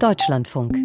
Deutschlandfunk.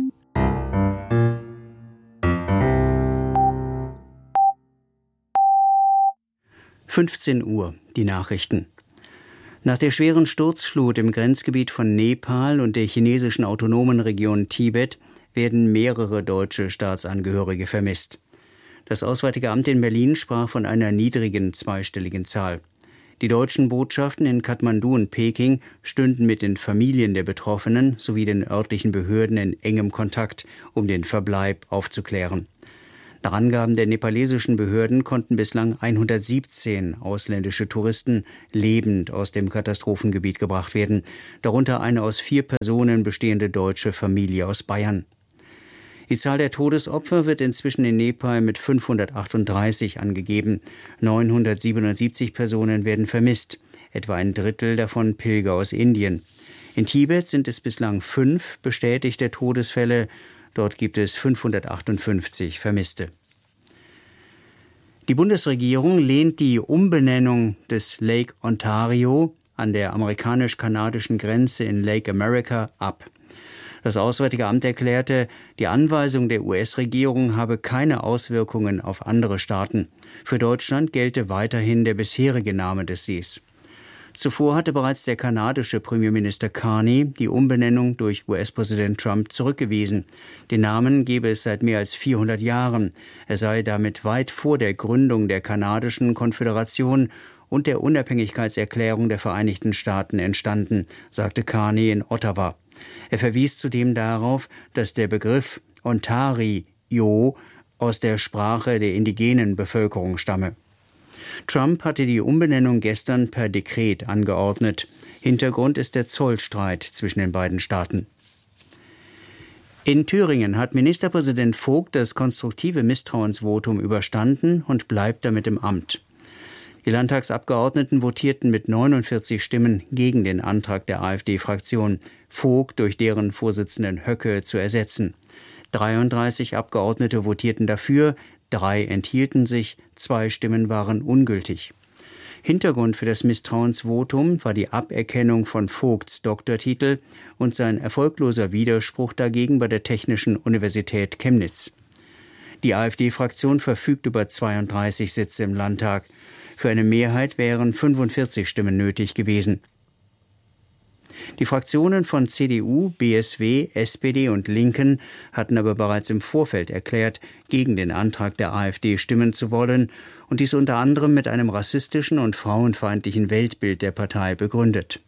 Uhr, die Nachrichten. Nach der schweren Sturzflut im Grenzgebiet von Nepal und der chinesischen autonomen Region Tibet werden mehrere deutsche Staatsangehörige vermisst. Das Auswärtige Amt in Berlin sprach von einer niedrigen zweistelligen Zahl. Die deutschen Botschaften in Kathmandu und Peking stünden mit den Familien der Betroffenen sowie den örtlichen Behörden in engem Kontakt, um den Verbleib aufzuklären. Nach Angaben der nepalesischen Behörden konnten bislang 117 ausländische Touristen lebend aus dem Katastrophengebiet gebracht werden, darunter eine aus 4 Personen bestehende deutsche Familie aus Bayern. Die Zahl der Todesopfer wird inzwischen in Nepal mit 538 angegeben. 977 Personen werden vermisst, etwa ein Drittel davon Pilger aus Indien. In Tibet sind es bislang 5 bestätigte Todesfälle. Dort gibt es 558 Vermisste. Die Bundesregierung lehnt die Umbenennung des Lake Ontario an der amerikanisch-kanadischen Grenze in Lake America ab. Das Auswärtige Amt erklärte, die Anweisung der US-Regierung habe keine Auswirkungen auf andere Staaten. Für Deutschland gelte weiterhin der bisherige Name des Sees. Zuvor hatte bereits der kanadische Premierminister Carney die Umbenennung durch US-Präsident Trump zurückgewiesen. Den Namen gebe es seit mehr als 400 Jahren. Er sei damit weit vor der Gründung der kanadischen Konföderation und der Unabhängigkeitserklärung der Vereinigten Staaten entstanden, sagte Carney in Ottawa. Er verwies zudem darauf, dass der Begriff Ontario aus der Sprache der indigenen Bevölkerung stamme. Trump hatte die Umbenennung gestern per Dekret angeordnet. Hintergrund ist der Zollstreit zwischen den beiden Staaten. In Thüringen hat Ministerpräsident Vogt das konstruktive Misstrauensvotum überstanden und bleibt damit im Amt. Die Landtagsabgeordneten votierten mit 49 Stimmen gegen den Antrag der AfD-Fraktion, Vogt durch deren Vorsitzenden Höcke zu ersetzen. 33 Abgeordnete votierten dafür, 3 enthielten sich, 2 Stimmen waren ungültig. Hintergrund für das Misstrauensvotum war die Aberkennung von Vogts Doktortitel und sein erfolgloser Widerspruch dagegen bei der Technischen Universität Chemnitz. Die AfD-Fraktion verfügt über 32 Sitze im Landtag. Für eine Mehrheit wären 45 Stimmen nötig gewesen. Die Fraktionen von CDU, BSW, SPD und Linken hatten aber bereits im Vorfeld erklärt, gegen den Antrag der AfD stimmen zu wollen und dies unter anderem mit einem rassistischen und frauenfeindlichen Weltbild der Partei begründet.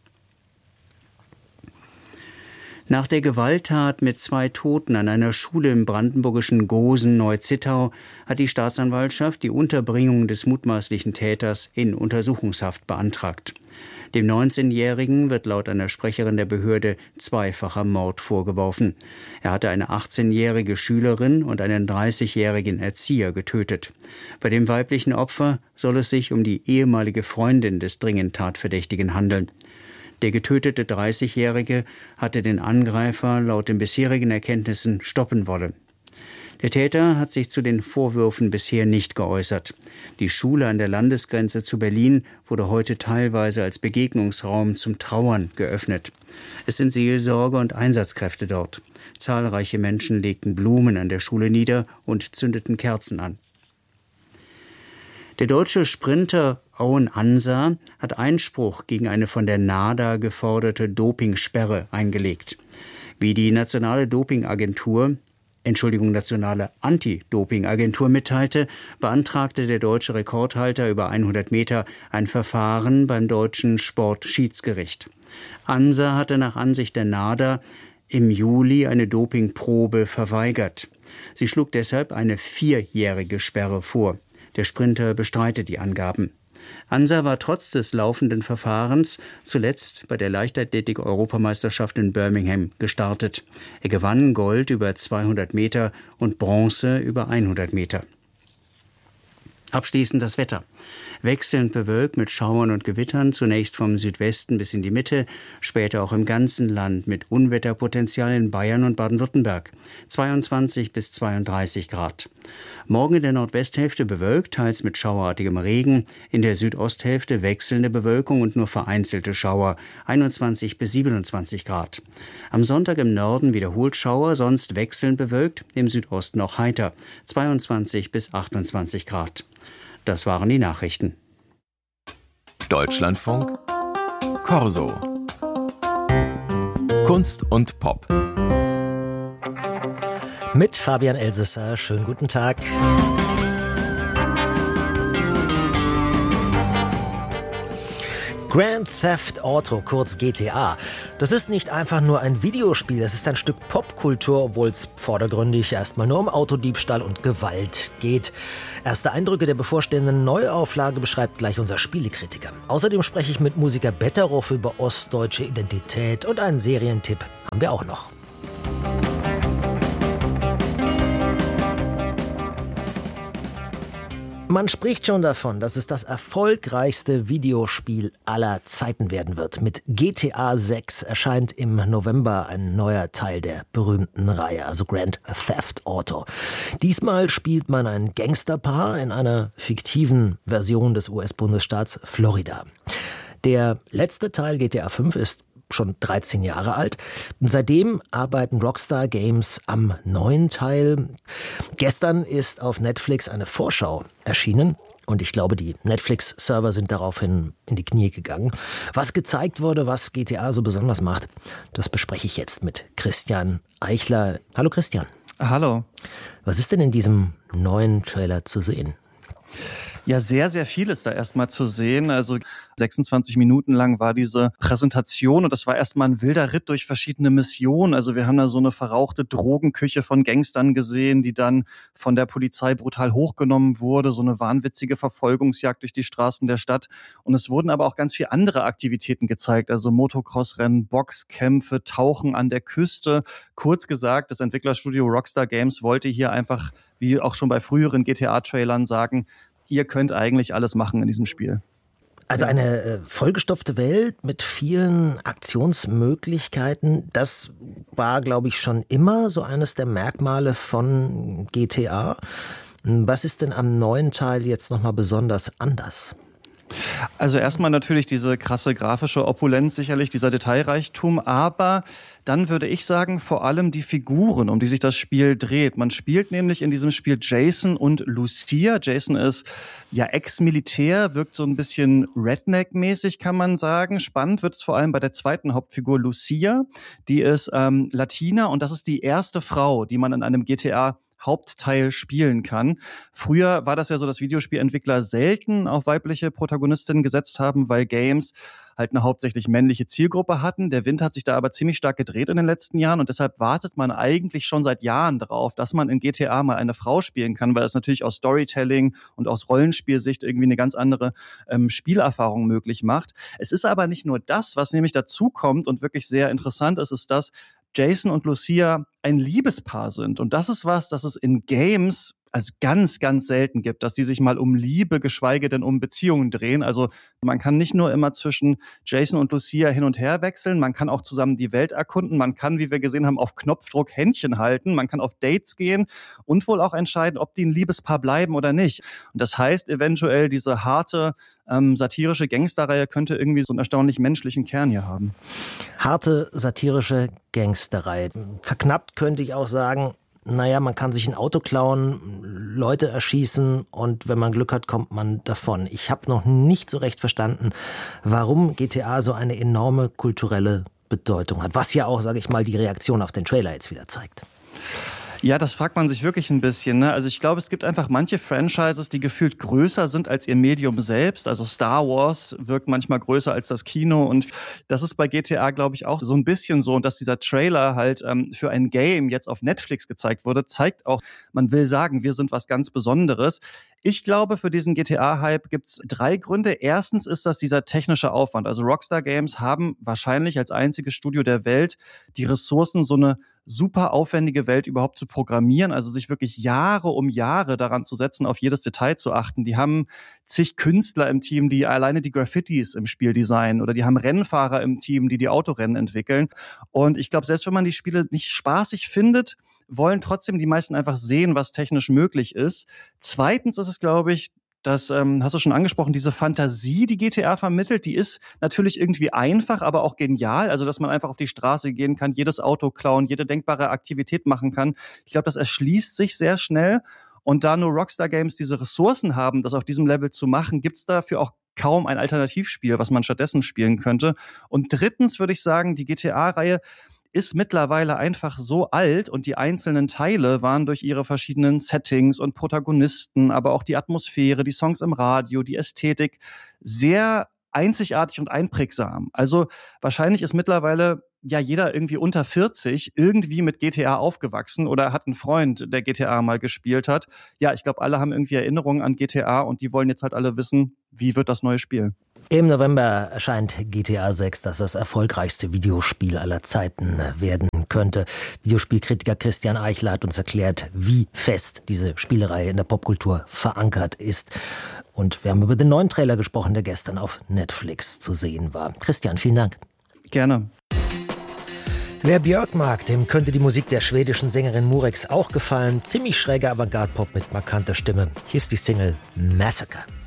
Nach der Gewalttat mit 2 Toten an einer Schule im brandenburgischen Gosen-Neuzittau hat die Staatsanwaltschaft die Unterbringung des mutmaßlichen Täters in Untersuchungshaft beantragt. Dem 19-Jährigen wird laut einer Sprecherin der Behörde zweifacher Mord vorgeworfen. Er hatte eine 18-jährige Schülerin und einen 30-jährigen Erzieher getötet. Bei dem weiblichen Opfer soll es sich um die ehemalige Freundin des dringend Tatverdächtigen handeln. Der getötete 30-Jährige hatte den Angreifer laut den bisherigen Erkenntnissen stoppen wollen. Der Täter hat sich zu den Vorwürfen bisher nicht geäußert. Die Schule an der Landesgrenze zu Berlin wurde heute teilweise als Begegnungsraum zum Trauern geöffnet. Es sind Seelsorger und Einsatzkräfte dort. Zahlreiche Menschen legten Blumen an der Schule nieder und zündeten Kerzen an. Der deutsche Sprinter Owen Ansa hat Einspruch gegen eine von der NADA geforderte Dopingsperre eingelegt. Wie die Nationale Anti-Doping-Agentur mitteilte, beantragte der deutsche Rekordhalter über 100 Meter ein Verfahren beim deutschen Sportschiedsgericht. Ansa hatte nach Ansicht der NADA im Juli eine Dopingprobe verweigert. Sie schlug deshalb eine 4-jährige Sperre vor. Der Sprinter bestreitet die Angaben. Ansa war trotz des laufenden Verfahrens zuletzt bei der Leichtathletik-Europameisterschaft in Birmingham gestartet. Er gewann Gold über 200 Meter und Bronze über 100 Meter. Abschließend das Wetter. Wechselnd bewölkt mit Schauern und Gewittern, zunächst vom Südwesten bis in die Mitte, später auch im ganzen Land mit Unwetterpotenzial in Bayern und Baden-Württemberg. 22 bis 32 Grad. Morgen in der Nordwesthälfte bewölkt, teils mit schauerartigem Regen, in der Südosthälfte wechselnde Bewölkung und nur vereinzelte Schauer, 21 bis 27 Grad. Am Sonntag im Norden wiederholt Schauer, sonst wechselnd bewölkt, im Südosten auch heiter, 22 bis 28 Grad. Das waren die Nachrichten. Deutschlandfunk Corso. Kunst und Pop. Mit Fabian Elsesser. Schönen guten Tag. Grand Theft Auto, kurz GTA. Das ist nicht einfach nur ein Videospiel, das ist ein Stück Popkultur, obwohl es vordergründig erstmal nur um Autodiebstahl und Gewalt geht. Erste Eindrücke der bevorstehenden Neuauflage beschreibt gleich unser Spielekritiker. Außerdem spreche ich mit Musiker Betteroff über ostdeutsche Identität und einen Serientipp haben wir auch noch. Man spricht schon davon, dass es das erfolgreichste Videospiel aller Zeiten werden wird. Mit GTA 6 erscheint im November ein neuer Teil der berühmten Reihe, also Grand Theft Auto. Diesmal spielt man ein Gangsterpaar in einer fiktiven Version des US-Bundesstaats Florida. Der letzte Teil, GTA 5, ist schon 13 Jahre alt. Und seitdem arbeiten Rockstar Games am neuen Teil. Gestern ist auf Netflix eine Vorschau erschienen. Und ich glaube, die Netflix-Server sind daraufhin in die Knie gegangen. Was gezeigt wurde, was GTA so besonders macht, das bespreche ich jetzt mit Christian Eichler. Hallo Christian. Hallo. Was ist denn in diesem neuen Trailer zu sehen? Ja, sehr, sehr viel ist da erstmal zu sehen. Also 26 Minuten lang war diese Präsentation und das war erstmal ein wilder Ritt durch verschiedene Missionen. Also wir haben da so eine verrauchte Drogenküche von Gangstern gesehen, die dann von der Polizei brutal hochgenommen wurde. So eine wahnwitzige Verfolgungsjagd durch die Straßen der Stadt. Und es wurden aber auch ganz viele andere Aktivitäten gezeigt. Also Motocross-Rennen, Boxkämpfe, Tauchen an der Küste. Kurz gesagt, das Entwicklerstudio Rockstar Games wollte hier einfach, wie auch schon bei früheren GTA-Trailern, sagen, ihr könnt eigentlich alles machen in diesem Spiel. Also eine vollgestopfte Welt mit vielen Aktionsmöglichkeiten, das war, glaube ich, schon immer so eines der Merkmale von GTA. Was ist denn am neuen Teil jetzt nochmal besonders anders? Also erstmal natürlich diese krasse grafische Opulenz, sicherlich dieser Detailreichtum, aber dann würde ich sagen, vor allem die Figuren, um die sich das Spiel dreht. Man spielt nämlich in diesem Spiel Jason und Lucia. Jason ist ja Ex-Militär, wirkt so ein bisschen Redneck-mäßig, kann man sagen. Spannend wird es vor allem bei der zweiten Hauptfigur Lucia. Die ist Latina und das ist die erste Frau, die man in einem GTA Hauptteil spielen kann. Früher war das ja so, dass Videospielentwickler selten auf weibliche Protagonistinnen gesetzt haben, weil Games halt eine hauptsächlich männliche Zielgruppe hatten. Der Wind hat sich da aber ziemlich stark gedreht in den letzten Jahren und deshalb wartet man eigentlich schon seit Jahren darauf, dass man in GTA mal eine Frau spielen kann, weil es natürlich aus Storytelling und aus Rollenspielsicht irgendwie eine ganz andere Spielerfahrung möglich macht. Es ist aber nicht nur das, was nämlich dazu kommt und wirklich sehr interessant ist, ist, dass Jason und Lucia ein Liebespaar sind. Und das ist was, das es in Games also ganz, ganz selten gibt, dass die sich mal um Liebe, geschweige denn um Beziehungen drehen. Also man kann nicht nur immer zwischen Jason und Lucia hin und her wechseln, man kann auch zusammen die Welt erkunden, man kann, wie wir gesehen haben, auf Knopfdruck Händchen halten, man kann auf Dates gehen und wohl auch entscheiden, ob die ein Liebespaar bleiben oder nicht. Und das heißt eventuell, diese harte satirische Gangsterreihe könnte irgendwie so einen erstaunlich menschlichen Kern hier haben. Harte satirische Gangsterreihe. Verknappt könnte ich auch sagen, naja, man kann sich ein Auto klauen, Leute erschießen und wenn man Glück hat, kommt man davon. Ich habe noch nicht so recht verstanden, warum GTA so eine enorme kulturelle Bedeutung hat. Was ja auch, sage ich mal, die Reaktion auf den Trailer jetzt wieder zeigt. Ja, das fragt man sich wirklich ein bisschen, ne? Also ich glaube, es gibt einfach manche Franchises, die gefühlt größer sind als ihr Medium selbst. Also Star Wars wirkt manchmal größer als das Kino und das ist bei GTA, glaube ich, auch so ein bisschen so. Und dass dieser Trailer halt für ein Game jetzt auf Netflix gezeigt wurde, zeigt auch, man will sagen, wir sind was ganz Besonderes. Ich glaube, für diesen GTA-Hype gibt's 3 Gründe. Erstens ist das dieser technische Aufwand. Also Rockstar Games haben wahrscheinlich als einziges Studio der Welt die Ressourcen, so eine super aufwendige Welt überhaupt zu programmieren, also sich wirklich Jahre um Jahre daran zu setzen, auf jedes Detail zu achten. Die haben zig Künstler im Team, die alleine die Graffitis im Spiel designen, oder die haben Rennfahrer im Team, die Autorennen entwickeln. Und ich glaube, selbst wenn man die Spiele nicht spaßig findet, wollen trotzdem die meisten einfach sehen, was technisch möglich ist. Zweitens ist es, glaube ich, das hast du schon angesprochen, diese Fantasie, die GTA vermittelt, die ist natürlich irgendwie einfach, aber auch genial. Also, dass man einfach auf die Straße gehen kann, jedes Auto klauen, jede denkbare Aktivität machen kann. Ich glaube, das erschließt sich sehr schnell. Und da nur Rockstar Games diese Ressourcen haben, das auf diesem Level zu machen, gibt's dafür auch kaum ein Alternativspiel, was man stattdessen spielen könnte. Und drittens würde ich sagen, die GTA-Reihe ist mittlerweile einfach so alt und die einzelnen Teile waren durch ihre verschiedenen Settings und Protagonisten, aber auch die Atmosphäre, die Songs im Radio, die Ästhetik sehr einzigartig und einprägsam. Also wahrscheinlich ist mittlerweile ja jeder irgendwie unter 40 irgendwie mit GTA aufgewachsen oder hat einen Freund, der GTA mal gespielt hat. Ja, ich glaube, alle haben irgendwie Erinnerungen an GTA und die wollen jetzt halt alle wissen, wie wird das neue Spiel. Im November erscheint GTA 6, das erfolgreichste Videospiel aller Zeiten werden könnte. Videospielkritiker Christian Eichler hat uns erklärt, wie fest diese Spielereihe in der Popkultur verankert ist. Und wir haben über den neuen Trailer gesprochen, der gestern auf Netflix zu sehen war. Christian, vielen Dank. Gerne. Wer Björk mag, dem könnte die Musik der schwedischen Sängerin Murex auch gefallen. Ziemlich schräger Avantgarde-Pop mit markanter Stimme. Hier ist die Single Massacre.